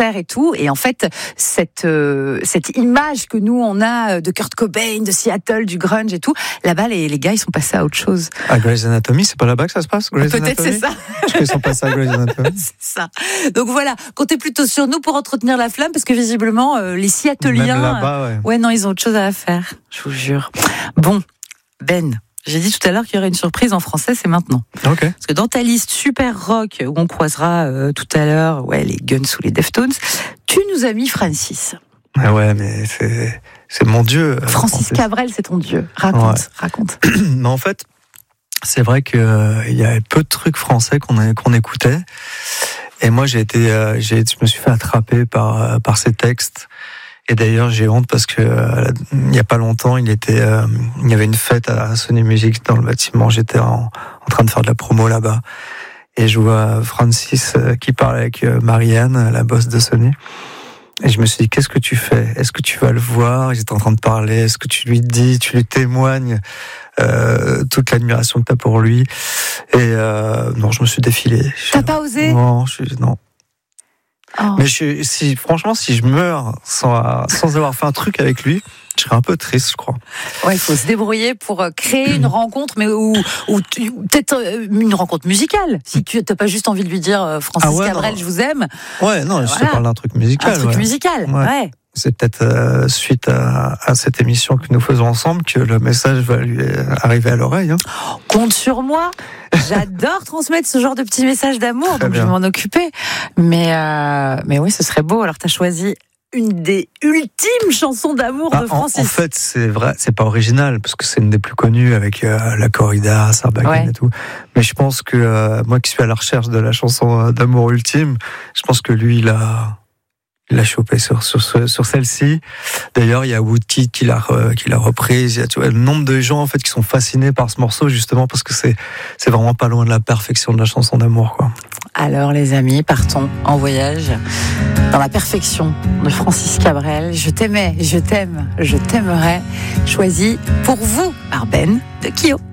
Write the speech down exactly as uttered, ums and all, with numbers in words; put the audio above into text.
concerts et tout. Et en fait, cette euh, cette image que nous on a de Kurt Cobain, de Seattle, du grunge et tout, là-bas les, les gars ils sont passés à autre chose. À Grey's Anatomy, c'est pas là-bas que ça se passe, Grey's Peut-être Anatomy c'est ça. Parce qu'ils sont passés à Grey's Anatomy. C'est ça. Donc voilà, comptez plutôt sur nous pour entretenir la flamme parce que visiblement euh, les Seattleiens, Même là-bas, ouais. ouais non ils ont autre chose à faire. Je vous jure. Bon, Ben. J'ai dit tout à l'heure qu'il y aurait une surprise en français, c'est maintenant. Ok. Parce que dans ta liste super rock, où on croisera euh, tout à l'heure ouais, les Guns ou les Deftones, tu nous as mis Francis. Ah ouais, mais c'est, c'est mon dieu. Francis, Francis Cabrel, c'est ton dieu. Raconte, ouais. raconte. Mais en fait, c'est vrai qu'il euh, y avait peu de trucs français qu'on, a, qu'on écoutait. Et moi, j'ai été, euh, j'ai, je me suis fait attraper par, euh, par ces textes. Et d'ailleurs, j'ai honte parce que euh, il n'y a pas longtemps, il était, euh, il y avait une fête à Sony Music dans le bâtiment. J'étais en, en train de faire de la promo là-bas, et je vois Francis euh, qui parle avec euh, Marianne, la boss de Sony. Et je me suis dit, qu'est-ce que tu fais ? Est-ce que tu vas le voir ? J'étais en train de parler. Est-ce que tu lui dis, tu lui témoignes euh, toute l'admiration que t'as pour lui ? Et euh, non, je me suis défilé. T'as je, pas osé ? Non, je, non. Oh. Mais je, si, franchement, si je meurs sans, sans avoir fait un truc avec lui, je serais un peu triste, je crois. Ouais, il faut se débrouiller pour créer une rencontre, mais ou, ou, ou peut-être une rencontre musicale. Si tu n'as pas juste envie de lui dire Francis ah ouais, Cabrel, non. je vous aime. Ouais, non, je te parle d'un truc musical. Un truc ouais. musical, ouais. ouais. C'est peut-être euh, suite à, à cette émission que nous faisons ensemble que le message va lui arriver à l'oreille. Hein. Oh, compte sur moi. J'adore transmettre ce genre de petits messages d'amour, Très donc bien. je vais m'en occuper. Mais, euh, mais oui, ce serait beau. Alors, tu as choisi une des ultimes chansons d'amour ah, de Francis. En, en fait, c'est vrai, c'est pas original parce que c'est une des plus connues avec euh, la corrida, Sarbacane ouais. et tout. Mais je pense que euh, moi qui suis à la recherche de la chanson d'amour ultime, je pense que lui, il a, il a chopé sur sur sur celle-ci. D'ailleurs, il y a Woodkid qui l'a qui l'a reprise. Il y a tu vois, le nombre de gens en fait qui sont fascinés par ce morceau justement parce que c'est c'est vraiment pas loin de la perfection de la chanson d'amour, quoi. Alors les amis, partons en voyage dans la perfection de Francis Cabrel. Je t'aimais, je t'aime, je t'aimerai. Choisi pour vous par Ben de Kyo.